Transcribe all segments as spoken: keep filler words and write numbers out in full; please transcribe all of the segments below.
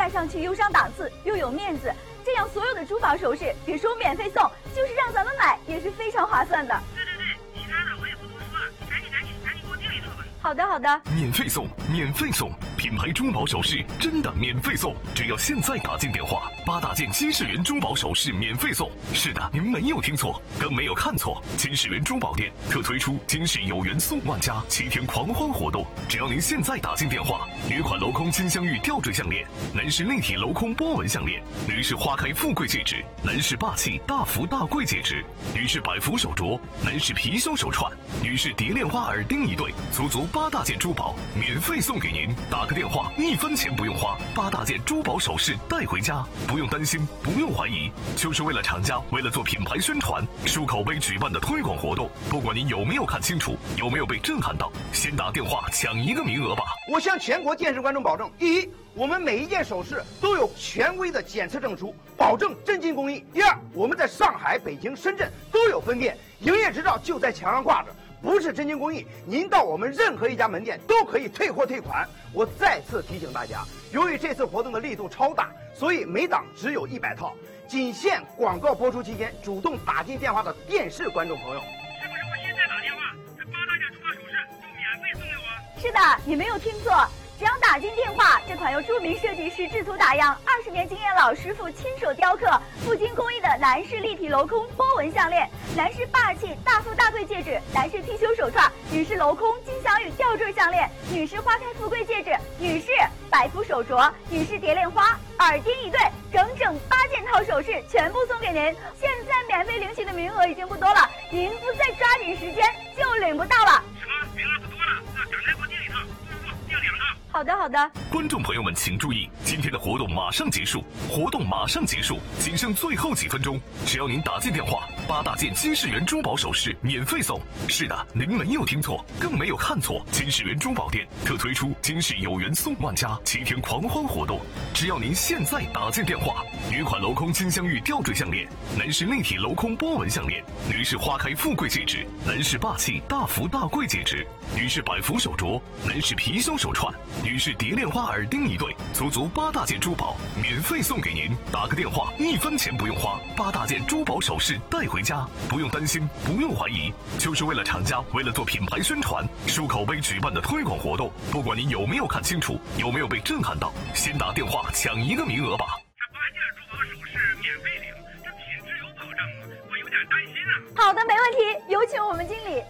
戴上去又上档次又有面子，这样所有的珠宝首饰别说免费送，就是让咱们买也是非常划算的。 对对对，其他的我也不多说了，你赶紧赶紧赶紧给我订一套吧。 好的好的， 免费送，免费送，品牌珠宝首饰真的免费送，只要现在打进电话，八大件金世元珠宝首饰免费送。是的，您没有听错，更没有看错，金世元珠宝店特推出金世有缘送万家七天狂欢活动，只要您现在打进电话，女款镂空金镶玉吊坠项链，男士立体镂空波纹项链，女士花开富贵戒指，男士霸气大福大贵戒指，女士百福手镯，男士貔貅手串，女士蝶恋花耳钉一对，足足八大件珠宝免费送给您，打个电话一分钱不用花，八大件珠宝首饰带回家，不用担心，不用怀疑，就是为了厂家为了做品牌宣传输口碑举办的推广活动，不管您有没有看清楚，有没有被震撼到，先打电话抢一个名额吧。 我向全国电视观众保证，第一，我们每一件首饰都有权威的检测证书，保证真金工艺；第二，我们在上海、北京、深圳都有分店，营业执照就在墙上挂着，不是真金工艺，您到我们任何一家门店都可以退货退款。我再次提醒大家，由于这次活动的力度超大，所以每档只有一百套，仅限广告播出期间主动打进电话的电视观众朋友。 是不是我现在打电话，这八大件珠宝首饰就免费送给我？ 是的，你没有听错，只要打进电话，这款由著名设计师制图打样、二十年经验老师傅亲手雕刻、富金工艺的男士立体镂空波纹项链，男士霸气大富大贵戒指，男士貔貅手串，女士镂空金镶玉吊坠项链，女士花开富贵戒指，女士百福手镯，女士蝶恋花耳钉一对，整整八件套首饰全部送给您。现在免费领取的名额已经不多了，您不再抓紧时间就领不到了。 什么？名额不多了？那赶快给我订一套，不不不，订两套。 好的好的， 观众朋友们请注意，今天的活动马上结束，活动马上结束，仅剩最后几分钟，只要您打进电话，八大件金世元珠宝首饰免费送。是的，您没有听错，更没有看错，金世元珠宝店特推出金世有缘送万家七天狂欢活动，只要您现在打进电话，女款镂空金镶玉吊坠项链，男士立体镂空波纹项链，女士花开富贵戒指，男士霸气大福大贵戒指，女士百福手镯，男士貔貅手串，女士蝶恋花耳钉一对，足足八大件珠宝免费送给您，打个电话一分钱不用花，八大件珠宝首饰带回家，不用担心，不用怀疑，就是为了厂家为了做品牌宣传输口碑举办的推广活动，不管您有没有看清楚，有没有被震撼到，先打电话抢一个名额吧。 这八件珠宝首饰免费领，这品质有保证吗？我有点担心啊。 好的，没问题，有请我们经理。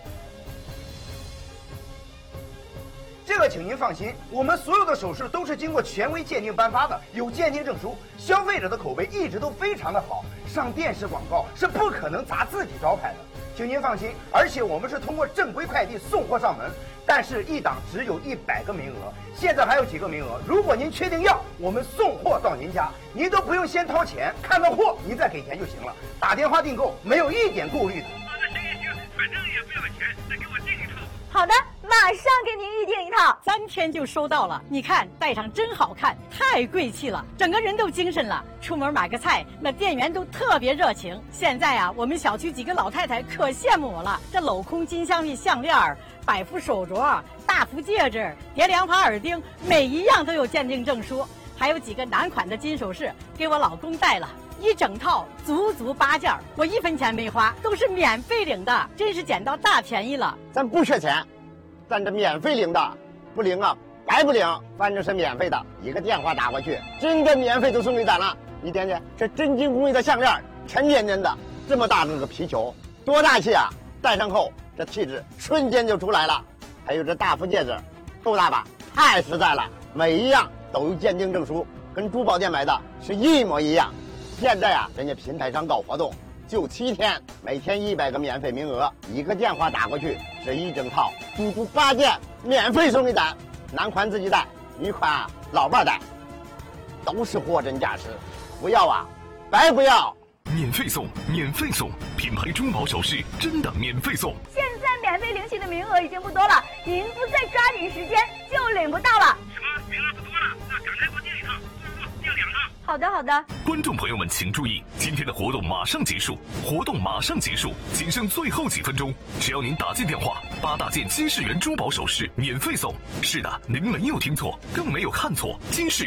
这个请您放心，我们所有的首饰都是经过权威鉴定颁发的，有鉴定证书，消费者的口碑一直都非常的好，上电视广告是不可能砸自己招牌的，请您放心。而且我们是通过正规快递送货上门，但是一档只有一百个名额，现在还有几个名额，如果您确定要，我们送货到您家，您都不用先掏钱，看到货您再给钱就行了，打电话订购没有一点顾虑的。 那行行行，反正也不要钱，再给我订一套。 好的，马上给您预定一套， 三天就收到了。你看戴上真好看，太贵气了，整个人都精神了。出门买个菜，那店员都特别热情。现在啊，我们小区几个老太太可羡慕我了。这镂空金镶玉项链、百福手镯、大福戒指、蝶恋花耳钉，每一样都有鉴定证书，还有几个男款的金首饰给我老公戴了。一整套足足八件，我一分钱没花，都是免费领的，真是捡到大便宜了。 咱不缺钱，咱这免费领的，不领啊白不领，反正是免费的，一个电话打过去，真的免费都送给咱了。你点点这真金工艺的项链，沉甸甸的，这么大的个皮球，多大气啊！戴上后这气质瞬间就出来了。还有这大福戒指，够大吧？太实在了，每一样都有鉴定证书，跟珠宝店买的是一模一样。现在啊，人家平台上搞活动，就七天，每天一百个免费名额，一个电话打过去，这一整套足足八件免费送给咱，男款自己戴，女款啊老伴戴，都是货真价实，不要啊，白不要。 免费送，免费送，品牌珠宝首饰真的免费送。 现在免费领取的名额已经不多了，您不再抓紧时间就领不到了。 什么？名额不多了？那赶快给我订一套，不不不，订两套。 好的好的， 观众朋友们请注意，今天的活动马上结束，活动马上结束，仅剩最后几分钟，只要您打进电话，八大件金世元珠宝首饰免费送。是的，您没有听错，更没有看错，金世